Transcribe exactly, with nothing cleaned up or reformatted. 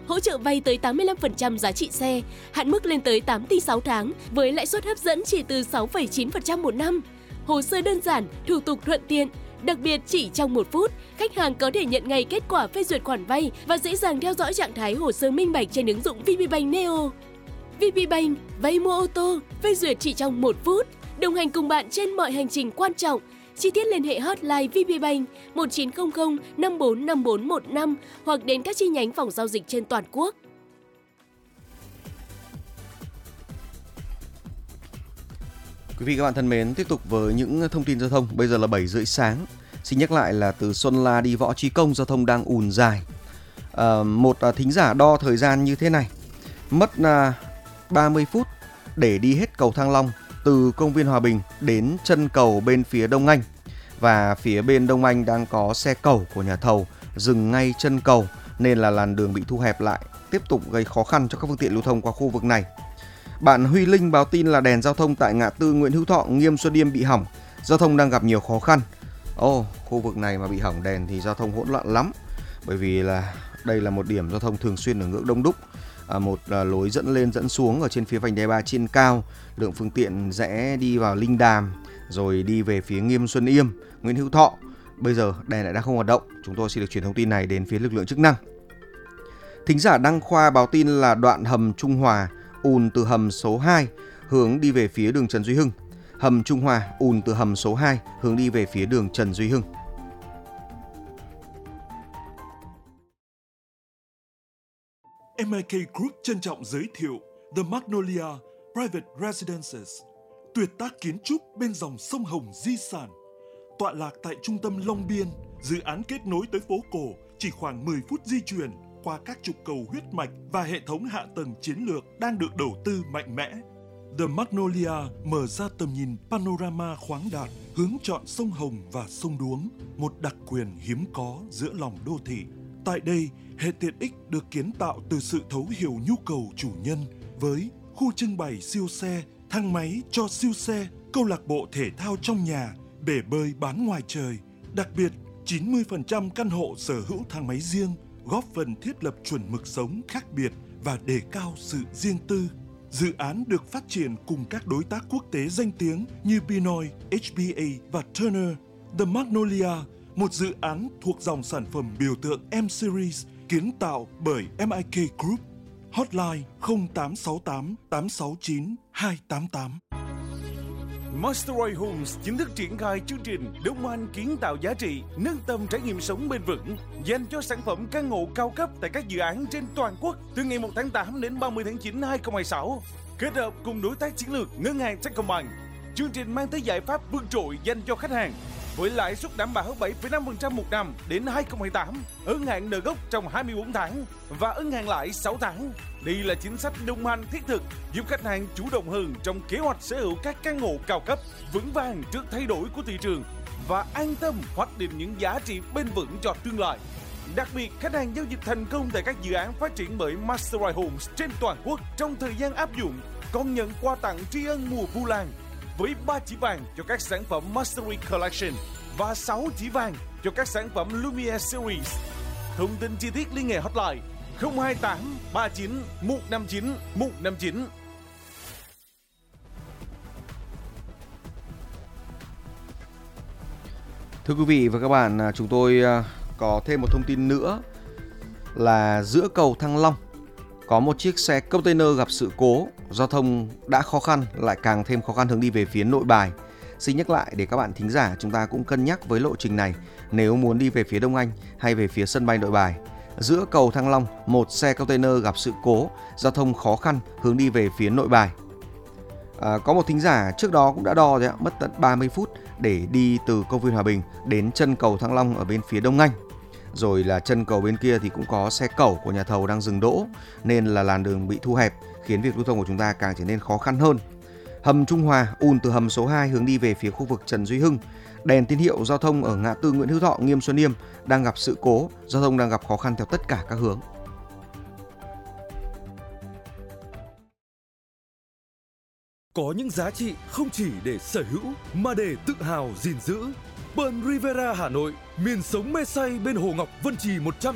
hỗ trợ vay tới tám mươi lăm phần trăm giá trị xe, hạn mức lên tới tám tỷ sáu tháng với lãi suất hấp dẫn chỉ từ sáu phẩy chín phần trăm một năm. Hồ sơ đơn giản, thủ tục thuận tiện. Đặc biệt chỉ trong một phút, khách hàng có thể nhận ngay kết quả phê duyệt khoản vay và dễ dàng theo dõi trạng thái hồ sơ minh bạch trên ứng dụng vê pê Bank Neo. vê pê Bank, vay mua ô tô, phê duyệt chỉ trong một phút, đồng hành cùng bạn trên mọi hành trình quan trọng. Chi tiết liên hệ hotline vê pê Bank một chín không không năm bốn năm bốn một năm hoặc đến các chi nhánh phòng giao dịch trên toàn quốc. Quý vị các bạn thân mến, tiếp tục với những thông tin giao thông. Bây giờ là bảy rưỡi sáng. Xin nhắc lại là từ Xuân La đi Võ Trí Công giao thông đang ùn dài. À, một à, thính giả đo thời gian như thế này. Mất à, ba mươi phút để đi hết cầu Thăng Long từ công viên Hòa Bình đến chân cầu bên phía Đông Anh. Và phía bên Đông Anh đang có xe cẩu của nhà thầu dừng ngay chân cầu nên là làn đường bị thu hẹp lại, tiếp tục gây khó khăn cho các phương tiện lưu thông qua khu vực này. Bạn Huy Linh báo tin là đèn giao thông tại ngã tư Nguyễn Hữu Thọ, Nghiêm Xuân Yêm bị hỏng, giao thông đang gặp nhiều khó khăn. Ồ, oh, khu vực này mà bị hỏng đèn thì giao thông hỗn loạn lắm, bởi vì là đây là một điểm giao thông thường xuyên ở ngưỡng đông đúc. À, một à, lối dẫn lên dẫn xuống ở trên phía vành đai ba trên cao, lượng phương tiện rẽ đi vào Linh Đàm rồi đi về phía Nghiêm Xuân Yêm, Nguyễn Hữu Thọ. Bây giờ đèn lại đang không hoạt động, chúng tôi xin được chuyển thông tin này đến phía lực lượng chức năng. Thính giả Đăng Khoa báo tin là đoạn hầm Trung Hòa ùn từ hầm số hai hướng đi về phía đường Trần Duy Hưng. Hầm Trung Hòa ùn từ hầm số hai hướng đi về phía đường Trần Duy Hưng. em i ca Group trân trọng giới thiệu The Magnolia Private Residences, tuyệt tác kiến trúc bên dòng sông Hồng di sản. Tọa lạc tại trung tâm Long Biên, dự án kết nối tới phố cổ chỉ khoảng mười phút di chuyển qua các trục cầu huyết mạch và hệ thống hạ tầng chiến lược đang được đầu tư mạnh mẽ. The Magnolia mở ra tầm nhìn panorama khoáng đạt, hướng chọn sông Hồng và sông Đuống, một đặc quyền hiếm có giữa lòng đô thị. Tại đây, hệ tiện ích được kiến tạo từ sự thấu hiểu nhu cầu chủ nhân với khu trưng bày siêu xe, thang máy cho siêu xe, câu lạc bộ thể thao trong nhà, bể bơi bán ngoài trời. Đặc biệt, chín mươi phần trăm căn hộ sở hữu thang máy riêng, góp phần thiết lập chuẩn mực sống khác biệt và đề cao sự riêng tư. Dự án được phát triển cùng các đối tác quốc tế danh tiếng như Pinoy, hát bê a và Turner. The Magnolia, một dự án thuộc dòng sản phẩm biểu tượng M-Series kiến tạo bởi em i ca Group. Hotline không tám sáu tám tám sáu chín hai tám tám. Mastery Homes chính thức triển khai chương trình Đông Anh kiến tạo giá trị, nâng tầm trải nghiệm sống bền vững dành cho sản phẩm căn hộ cao cấp tại các dự án trên toàn quốc từ ngày một tháng tám đến ba mươi tháng chín năm hai không hai sáu. Kết hợp cùng đối tác chiến lược ngân hàng Techcombank, chương trình mang tới giải pháp vượt trội dành cho khách hàng với lãi suất đảm bảo bảy phẩy năm phần trăm một năm đến hai không hai tám, ân hạn nợ gốc trong hai mươi bốn tháng và ân hạn lãi sáu tháng. Đây là chính sách đồng hành thiết thực giúp khách hàng chủ động hơn trong kế hoạch sở hữu các căn hộ cao cấp, vững vàng trước thay đổi của thị trường và an tâm hoạch định những giá trị bền vững cho tương lai. Đặc biệt, khách hàng giao dịch thành công tại các dự án phát triển bởi Mastery Homes trên toàn quốc trong thời gian áp dụng còn nhận quà tặng tri ân mùa Vu Lan với ba chỉ vàng cho các sản phẩm Mastery Collection và sáu chỉ vàng cho các sản phẩm Lumiere Series. Thông tin chi tiết liên hệ hotline không hai tám ba chín một năm chín một năm chín. Thưa quý vị và các bạn, chúng tôi có thêm một thông tin nữa là giữa cầu Thăng Long có một chiếc xe container gặp sự cố, giao thông đã khó khăn lại càng thêm khó khăn hướng đi về phía Nội Bài. Xin nhắc lại để các bạn thính giả chúng ta cũng cân nhắc với lộ trình này nếu muốn đi về phía Đông Anh hay về phía sân bay Nội Bài. Giữa cầu Thăng Long, một xe container gặp sự cố, giao thông khó khăn hướng đi về phía Nội Bài. À, có một thính giả trước đó cũng đã đo đấy, mất tận ba mươi phút để đi từ công viên Hòa Bình đến chân cầu Thăng Long ở bên phía Đông Anh. Rồi là chân cầu bên kia thì cũng có xe cẩu của nhà thầu đang dừng đỗ nên là làn đường bị thu hẹp, khiến việc lưu thông của chúng ta càng trở nên khó khăn hơn. Hầm Trung Hòa ùn từ hầm số hai hướng đi về phía khu vực Trần Duy Hưng. Đèn tín hiệu giao thông ở ngã tư Nguyễn Hữu Thọ, Nghiêm Xuân Yêm đang gặp sự cố, giao thông đang gặp khó khăn theo tất cả các hướng. Có những giá trị không chỉ để sở hữu mà để tự hào gìn giữ. Pearl Rivera Hà Nội, miền sống mê say bên Hồ Ngọc Vân Trì một trăm